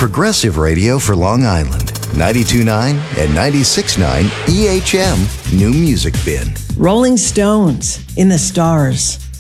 Progressive radio for Long Island. 92.9 and 96.9 EHM New Music Bin. Rolling Stones, In the Stars.